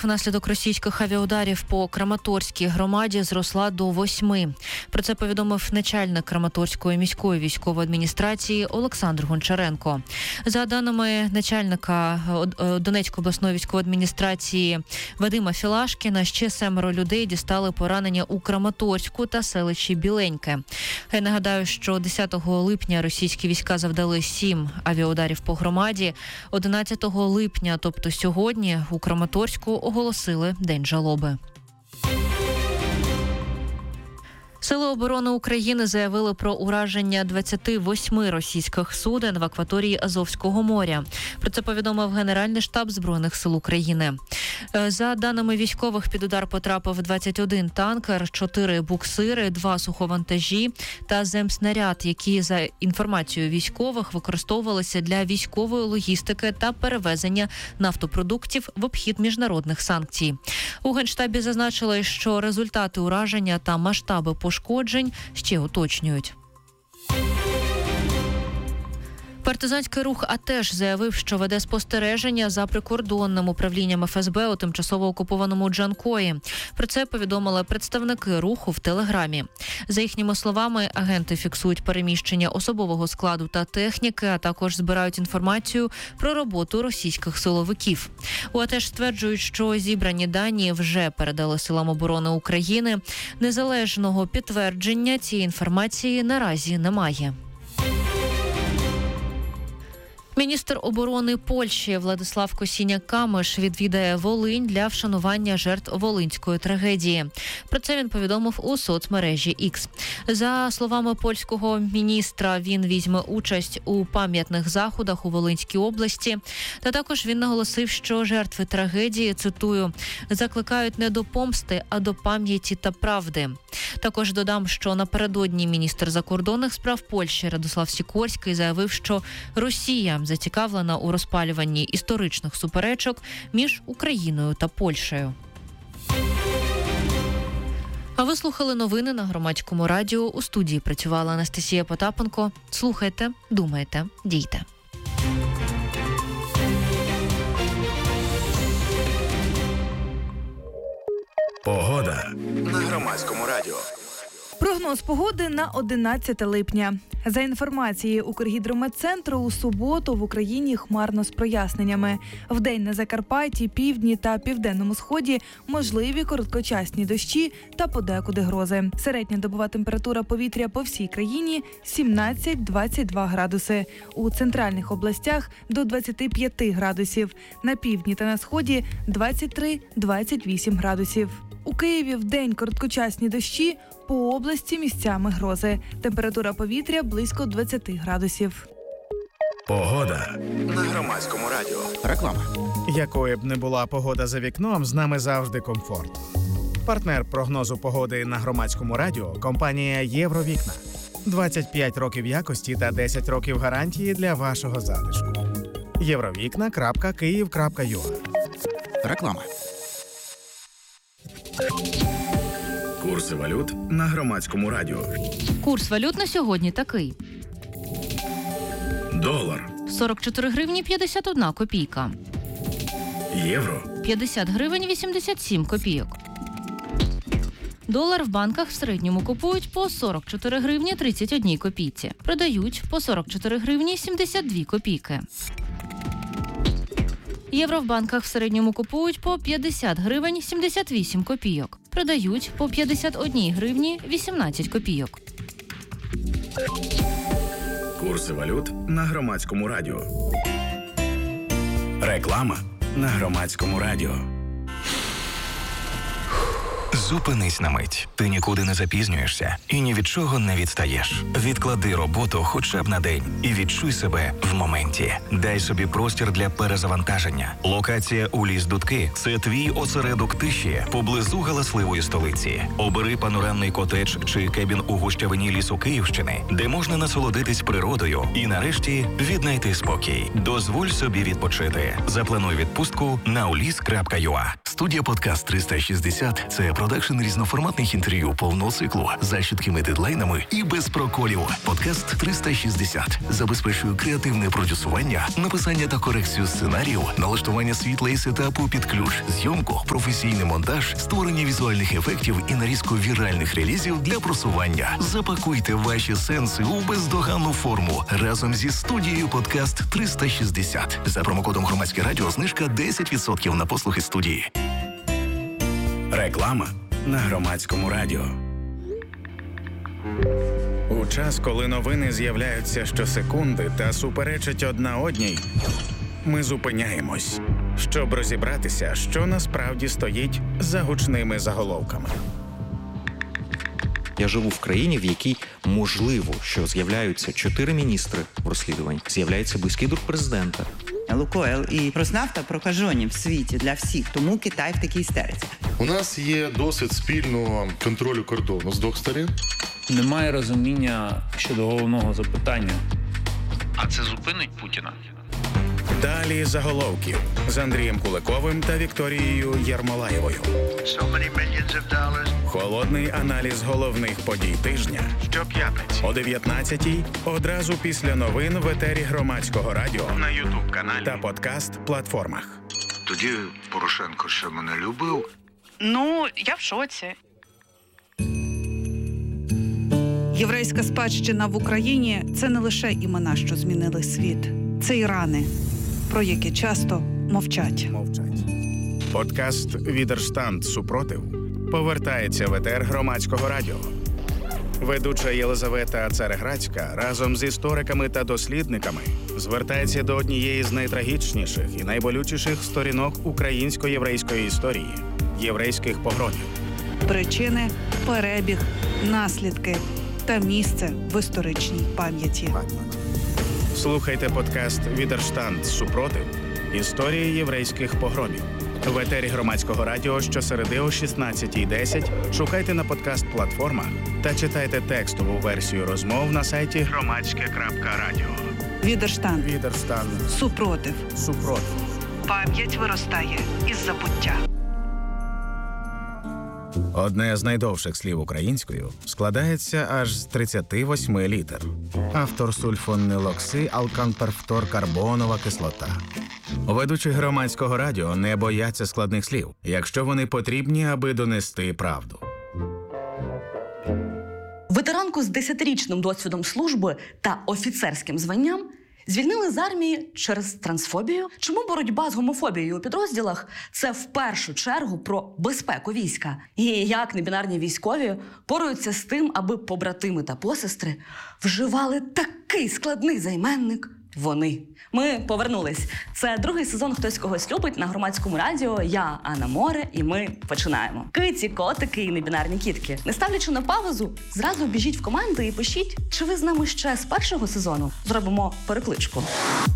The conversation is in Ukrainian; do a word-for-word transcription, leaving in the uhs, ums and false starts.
внаслідок російських авіаударів по Краматорській громаді зросла до восьми. Про це повідомив начальник Краматорської міської військової адміністрації Олександр Гончаренко. За даними начальника Донецької обласної військової адміністрації Вадима Філашкіна, ще семеро людей дістали поранення у Краматорську та селищі Біленьке. Я нагадаю, що десятого липня російські війська завдали сім авіаударів по громаді. одинадцятого липня, тобто сьогодні, у Краматорську оголосили День жалоби. Сили оборони України заявили про ураження двадцяти восьми російських суден в акваторії Азовського моря. Про це повідомив Генеральний штаб Збройних сил України. За даними військових, під удар потрапив двадцять один танкер, чотири буксири, два суховантажі та земснаряд, які, за інформацією військових, використовувалися для військової логістики та перевезення нафтопродуктів в обхід міжнародних санкцій. У Генштабі зазначили, що результати ураження та масштаби пошкоджень ще уточнюють. Партизанський рух «АТЕШ» заявив, що веде спостереження за прикордонним управлінням еф ес бе у тимчасово окупованому Джанкої. Про це повідомили представники руху в Телеграмі. За їхніми словами, агенти фіксують переміщення особового складу та техніки, а також збирають інформацію про роботу російських силовиків. У «АТЕШ» стверджують, що зібрані дані вже передали силам оборони України. Незалежного підтвердження цієї інформації наразі немає. Міністр оборони Польщі Владислав Косіняк-Камиш відвідає Волинь для вшанування жертв волинської трагедії. Про це він повідомив у соцмережі X. За словами польського міністра, він візьме участь у пам'ятних заходах у Волинській області. Та також він наголосив, що жертви трагедії, цитую, закликають не до помсти, а до пам'яті та правди. Також додам, що напередодні міністр закордонних справ Польщі Радослав Сікорський заявив, що Росія зацікавлена у розпалюванні історичних суперечок між Україною та Польщею. А ви слухали новини на Громадському радіо. У студії працювала Анастасія Потапенко. Слухайте, думайте, дійте. Погода на Громадському радіо. Прогноз погоди на одинадцяте липня. За інформацією Укргідрометцентру, у суботу в Україні хмарно з проясненнями. Вдень на Закарпатті, півдні та південному сході можливі короткочасні дощі та подекуди грози. Середня добова температура повітря по всій країні – сімнадцять - двадцять два градуси. У центральних областях – до двадцяти п'яти градусів. На півдні та на сході – двадцять три - двадцять вісім градусів. У Києві вдень короткочасні дощі, по області місцями грози. Температура повітря близько двадцяти градусів. Погода на Громадському радіо. Реклама. Якою б не була погода за вікном, з нами завжди комфорт. Партнер прогнозу погоди на Громадському радіо – компанія «Євровікна». двадцять п'ять років якості та десять років гарантії для вашого затишку. євровікна крапка київ крапка ю а. Реклама. Курси валют на Громадському радіо. Курс валют на сьогодні такий. Долар. сорок чотири гривні п'ятдесят одна копійка. Євро. п'ятдесят гривень вісімдесят сім копійок. Долар в банках в середньому купують по сорок чотири гривні тридцять одна копійці. Продають по сорок чотири гривні сімдесят дві копійки. Євро в банках в середньому купують по п'ятдесят гривень сімдесят вісім копійок. Продають по п'ятдесят одна гривні вісімнадцять копійок. Курси валют на Громадському радіо. Реклама на Громадському радіо. Зупинись на мить. Ти нікуди не запізнюєшся і ні від чого не відстаєш. Відклади роботу хоча б на день і відчуй себе в моменті. Дай собі простір для перезавантаження. Локація у Ліс-Дудки – це твій осередок тиші поблизу галасливої столиці. Обери панорамний котедж чи кебін у гущавині лісу Київщини, де можна насолодитись природою і нарешті віднайти спокій. Дозволь собі відпочити. Заплануй відпустку на уліс крапка ю а. Студія «Подкаст триста шістдесят» – це про продакшн різноформатних інтерв'ю повного циклу за чіткими дедлайнами і без проколів. Подкаст триста шістдесят забезпечує креативне продюсування, написання та корекцію сценарію, налаштування світла і сетапу під ключ, зйомку, професійний монтаж, створення візуальних ефектів і нарізку віральних релізів для просування. Запакуйте ваші сенси у бездоганну форму разом зі студією Подкаст триста шістдесят. За промокодом «Громадське радіо» знижка десять відсотків на послуги студії. Реклама на Громадському радіо. У час, коли новини з'являються щосекунди та суперечать одна одній, ми зупиняємось, щоб розібратися, що насправді стоїть за гучними заголовками. Я живу в країні, в якій можливо, що з'являються чотири міністри розслідувань, з'являється близький друг президента. Лукойл і Роснафта прокажені в світі для всіх, тому Китай в такій істериці. У нас є досвід спільного контролю кордону з двох сторін. Немає розуміння щодо головного запитання. А це зупинить Путіна? Далі заголовків з Андрієм Куликовим та Вікторією Єрмолаєвою. Холодний аналіз головних подій тижня щоп'ятниці о дев'ятнадцятій, одразу після новин в етері Громадського радіо на ютуб-каналі та подкаст-платформах. Тоді Порошенко ще мене любив. Ну, я в шоці. Єврейська спадщина в Україні – це не лише імена, що змінили світ. Це і рани, про які часто мовчать. Мовчать. Подкаст «Відерштанд. Супротив» повертається в етер Громадського радіо. Ведуча Єлизавета Цареградська разом з істориками та дослідниками звертається до однієї з найтрагічніших і найболючіших сторінок українсько-єврейської історії – єврейських погромів. Причини, перебіг, наслідки та місце в історичній пам'яті. Слухайте подкаст «Відерштанд. Супротив. Історії єврейських погромів» в етері Громадського радіо щосереди о шістнадцятій десять. Шукайте на подкаст-платформах та читайте текстову версію розмов на сайті громадське крапка радіо. Відерштанд. Відерштанд. Супротив. Супротив. Пам'ять виростає із забуття. Одне з найдовших слів українською складається аж з тридцяти восьми літер. Автор сульфонилокси алканперфторкарбонова кислота. Ведучі Громадського радіо не бояться складних слів, якщо вони потрібні, аби донести правду. Ветеранку з десятирічним досвідом служби та офіцерським званням звільнили з армії через трансфобію. Чому боротьба з гомофобією у підрозділах – це в першу чергу про безпеку війська? І як небінарні військові поруються з тим, аби побратими та посестри вживали такий складний займенник «вони». Ми повернулись. Це другий сезон «Хтось когось любить» на Громадському радіо. Я Анна Море, і ми починаємо. Киці, котики і небінарні кітки. Не ставлячи на паузу, зразу біжіть в команди і пишіть, чи ви з нами ще з першого сезону. Зробимо перекличку.